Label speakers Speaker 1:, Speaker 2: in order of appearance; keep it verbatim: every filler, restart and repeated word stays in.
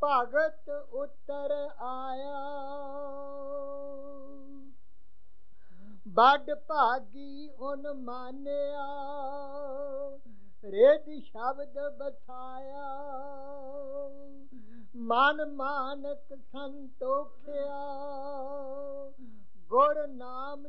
Speaker 1: ਭਗਤ ਉਤਰ ਆਇਆ। ਬੜ ਭਾਗੀ ਉਨ ਮਾਨਿਆ, ਰਿਦ ਸ਼ਬਦ ਬਸਾਇਆ। ਮਨ ਮਾਨਕ ਸੰਤੋਖਿਆ, ਗੁਰ ਨਾਮ